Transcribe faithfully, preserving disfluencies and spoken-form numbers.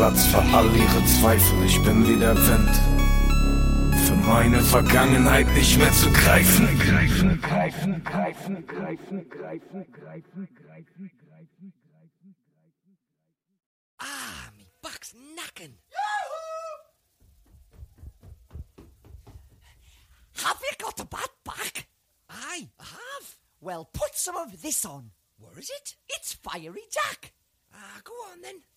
Platz für all ihre Zweifel. Ich bin wie der Wind, für meine Vergangenheit nicht mehr zu greifen. Greifen, greifen, greifen, greifen, greifen, greifen, greifen, greifen. Ah, me buck's nacken. Have you got a bad back? Aye, I have. Well, put some of this on. Where is it? It's Fiery Jack. Ah, go on then.